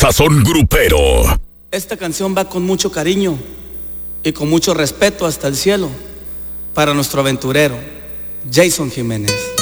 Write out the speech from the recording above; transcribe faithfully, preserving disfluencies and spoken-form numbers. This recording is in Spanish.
Sazón Grupero. Esta canción va con mucho cariño y con mucho respeto hasta el cielo para nuestro aventurero, Jason Jiménez.